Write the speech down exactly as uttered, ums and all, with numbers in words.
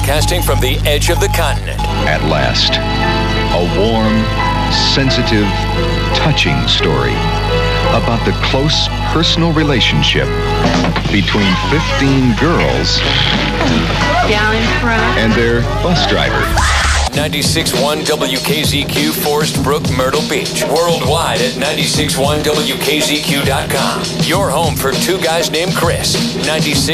broadcasting from the edge of the continent. At last, a warm, sensitive, touching story about the close personal relationship between fifteen girls down in front and their bus driver. ninety-six point one W K Z Q, Forest Brook, Myrtle Beach. Worldwide at ninety-six point one W K Z Q dot com. Your home for two guys named Chris. ninety-six